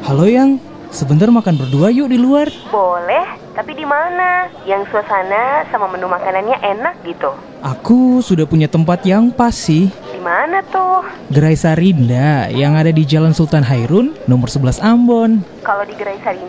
Halo Yang, sebentar makan berdua yuk di luar. Boleh, tapi di mana? Yang suasana sama menu makanannya enak gitu. Aku sudah punya tempat yang pas sih. Di mana tuh? Gerai Sarinda yang ada di Jalan Sultan Hairun, nomor 11 Ambon. Kalau di Gerai Sarinda